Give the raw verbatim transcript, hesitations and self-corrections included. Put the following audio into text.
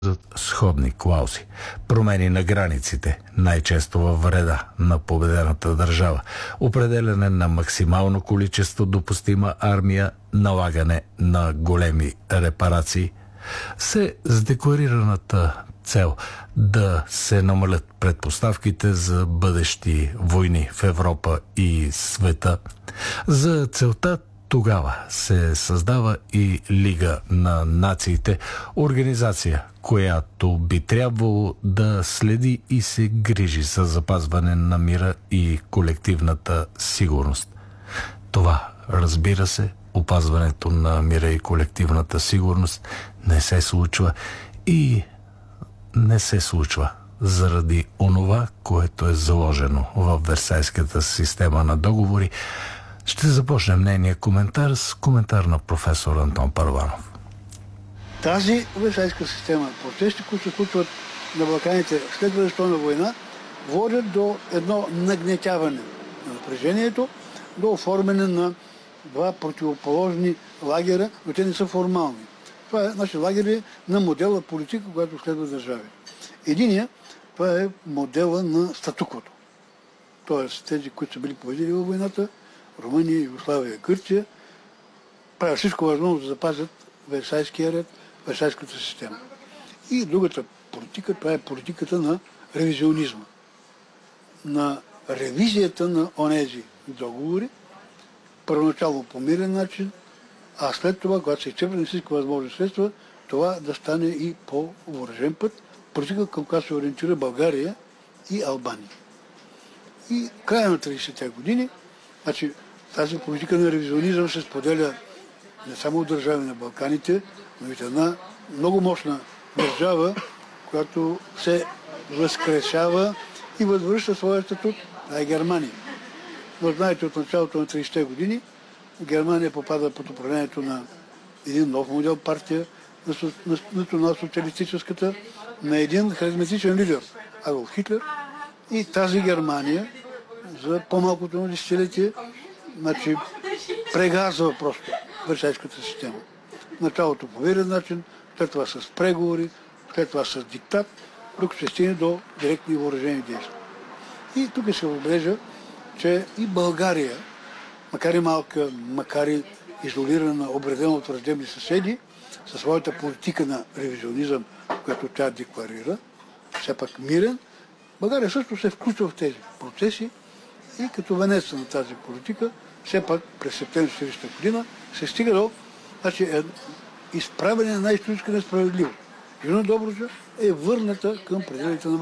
сходни клаузи. Промени на границите, най-често във вреда на победената държава, определяне на максимално количество допустима армия, налагане на големи репарации. Се с декларираната цел да се намалят предпоставките за бъдещи войни в Европа и света. За целта тогава се създава и Лига на нациите, организация, която би трябвало да следи и се грижи за запазване на мира и колективната сигурност. Това, разбира се, опазването на мира и колективната сигурност не се случва и не се случва заради онова, което е заложено в Версайската система на договори. Ще започнем нейния коментар с коментар на професор Антон Първанов. Тази Версайска система, процесите, които се случват на Балканите след Втората война, водят до едно нагнетяване на напрежението, до оформяне на два противоположни лагера, но те не са формални. Това е наши лагери на модела политика, която следва държави. Единия, това е модела на статуквото. Тоест тези, които са били победили във войната, Румъния, Югославия, Гърция, правят всичко възможно да запазят Версайския ред, Версайската система. И другата политика, това е политиката на ревизионизма. На ревизията на онези договори, първоначално по мирен начин, а след това, когато се изчерпят всички възможни средства, това да стане и по въоръжен път, политика, към която се ориентира България и Албания. И края на тридесетте години, значи, тази политика на ревизионизъм се споделя не само от държави на Балканите, но и една много мощна държава, която се възкресява и възвръща своя статут, а е Германия. Но знаете, от началото на тридесетте години Германия попада под управлението на един нов модел партия, на национал-социалистическата, на един харизматичен лидер, Адолф Хитлер. И тази Германия за по-малкото на десетилетие, значи, прегазва просто Версайската система. Началото по верен начин, след това с преговори, след това с диктат, тук се стигне до директни въоръжени действия. И тук се отбележа, че и България, макар и малка, макар и изолирана, обредена от враждебни съседи, със своята политика на ревизионизъм, която тя декларира, все пак мирен, България също се включва в тези процеси и като венец на тази политика, все пак през септември хиляда деветстотин и четиридесета година се стига до, значи, е, изправяне на една историческа несправедливост. Юна Добруджа е върната към пределите на